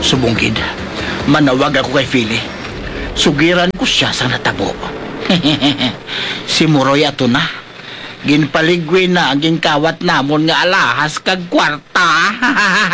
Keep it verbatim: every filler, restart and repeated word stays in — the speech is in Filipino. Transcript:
Subungkid, manawag ako kay Philly. Sugiran ko siya sa natabo. Si Muroy ato na. Ginpaligwi na ang gingkawat namon nga alahas kag kwarta.